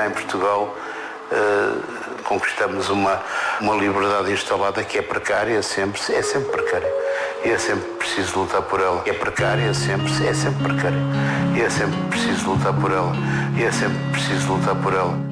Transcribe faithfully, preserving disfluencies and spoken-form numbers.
cá em Portugal uh, conquistamos uma, uma liberdade instalada que é precária sempre, é sempre precária. E é sempre preciso lutar por ela. É precária sempre, é sempre precária. E é sempre preciso lutar por ela. E é sempre preciso lutar por ela.